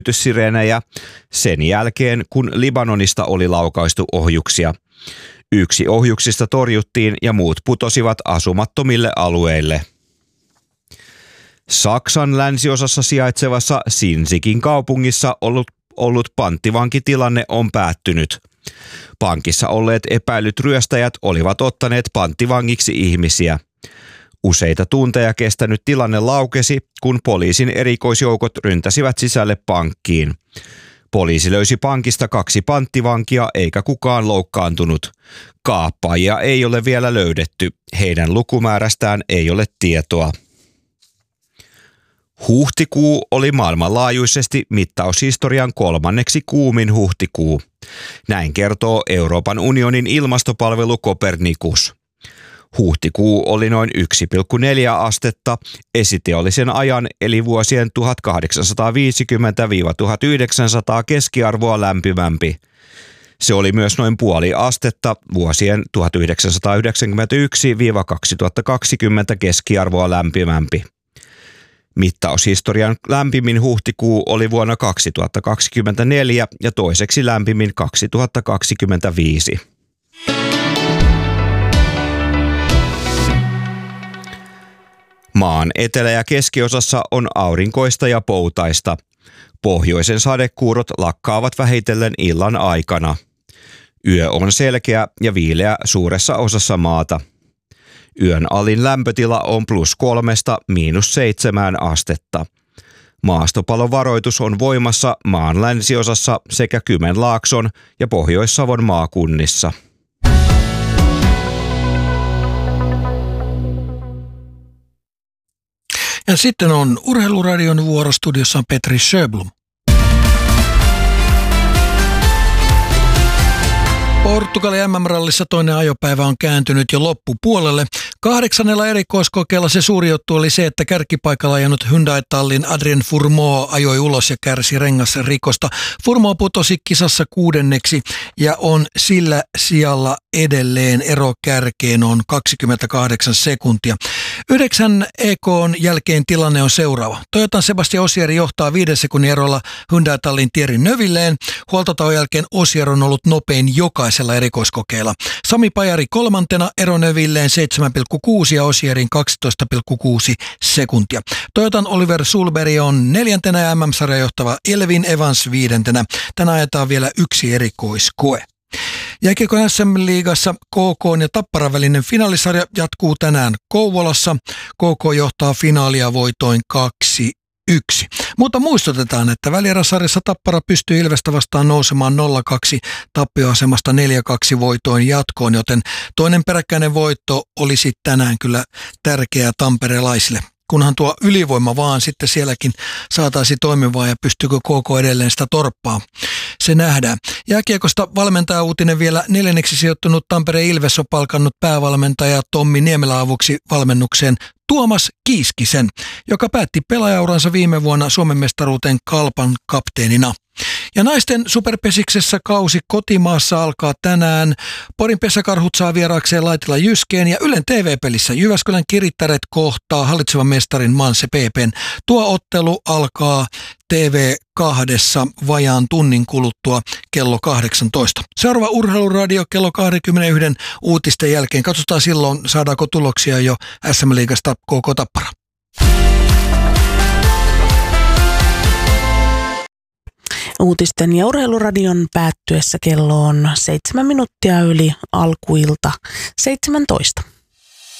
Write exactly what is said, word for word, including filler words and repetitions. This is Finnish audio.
hälytyssireenejä sen jälkeen, kun Libanonista oli laukaistu ohjuksia. Yksi ohjuksista torjuttiin ja muut putosivat asumattomille alueille. Saksan länsiosassa sijaitsevassa Sinzikin kaupungissa ollut, ollut panttivankitilanne on päättynyt. Pankissa olleet epäilyt ryöstäjät olivat ottaneet panttivangiksi ihmisiä. Useita tunteja kestänyt tilanne laukesi, kun poliisin erikoisjoukot ryntäsivät sisälle pankkiin. Poliisi löysi pankista kaksi panttivankia eikä kukaan loukkaantunut. Kaappaajia ei ole vielä löydetty. Heidän lukumäärästään ei ole tietoa. Huhtikuu oli maailmanlaajuisesti mittaushistorian kolmanneksi kuumin huhtikuu. Näin kertoo Euroopan unionin ilmastopalvelu Copernicus. Huhtikuu oli noin yksi pilkku neljä astetta esiteollisen ajan eli vuosien tuhatkahdeksansataaviisikymmentä - tuhatyhdeksänsataa keskiarvoa lämpimämpi. Se oli myös noin puoli astetta vuosien tuhatyhdeksänsataayhdeksänkymmentäyksi - kaksituhattakaksikymmentä keskiarvoa lämpimämpi. Mittaushistorian lämpimin huhtikuu oli vuonna kaksituhattakaksikymmentäneljä ja toiseksi lämpimin kaksituhattakaksikymmentäviisi. Maan etelä- ja keskiosassa on aurinkoista ja poutaista. Pohjoisen sadekuurot lakkaavat vähitellen illan aikana. Yö on selkeä ja viileä suuressa osassa maata. Yön alin lämpötila on plus kolmesta miinus seitsemään astetta. Maastopalovaroitus on voimassa maan länsiosassa sekä Kymenlaakson ja Pohjois-Savon maakunnissa. Ja sitten on Urheiluradion vuoro, studiossa on Petri Sjöblom. Portugalin M M-rallissa toinen ajopäivä on kääntynyt jo loppupuolelle. Kahdeksannella erikoiskokeella se suuri juttu oli se, että kärkipaikalla ajanut Hyundai-tallin Adrien Fourmaux ajoi ulos ja kärsi rengasrikosta. Fourmaux putosi kisassa kuudenneksi ja on sillä sijalla edelleen. Ero kärkeen on kaksikymmentäkahdeksan sekuntia. Yhdeksän E K:n jälkeen tilanne on seuraava. Toyotan Sebastian Ogier johtaa viiden sekunnin erolla Hyundai-tallin Thierry Neuvilleen. Huoltotauon jälkeen Ogier on ollut nopein jokaisella erikoiskokeella. Sami Pajari kolmantena, ero Neuvilleen seitsemän pilkku kuusi ja Ogierin kaksitoista pilkku kuusi sekuntia. Toyotan Oliver Sulberg on neljäntenä ja M M-sarjan johtava Elvin Evans viidentenä. Tänään ajetaan vielä yksi erikoiskoe. Jääkiekon S M-liigassa K K:n ja Tapparan välinen finaalisarja jatkuu tänään Kouvolassa. K K johtaa finaalia voitoin kaksi yksi. Mutta muistutetaan, että välieräsarjassa Tappara pystyy Ilvestä vastaan nousemaan nolla kaksi tappioasemasta neljä kaksi voitoin jatkoon, joten toinen peräkkäinen voitto olisi tänään kyllä tärkeää tamperelaisille. Kunhan tuo ylivoima vaan sitten sielläkin saataisiin toimivaa ja pystyykö K K edelleen sitä torppaa. Se nähdään. Jääkiekosta valmentaja uutinen vielä. Neljänneksi sijoittunut Tampereen Ilves on palkannut päävalmentaja Tommi Niemelä avuksi valmennukseen Tuomas Kiiskisen, joka päätti pelaajauransa viime vuonna Suomen mestaruuteen Kalpan kapteenina. Ja naisten superpesiksessä kausi kotimaassa alkaa tänään. Porin pesäkarhut saa vieraakseen Laitila Jyskeen ja Ylen T V-pelissä Jyväskylän Kirittäret kohtaa hallitsevan mestarin Manse P P:n. Tuo ottelu alkaa T V kahdessa vajaan tunnin kuluttua kello kahdeksantoista. Seuraava Urheiluradio kello kaksikymmentäyksi uutisten jälkeen. Katsotaan silloin, saadaanko tuloksia jo S M-liigasta K K Tappara. Uutisten ja Urheiluradion päättyessä kello on seitsemän minuuttia yli alkuilta seitsemäntoista.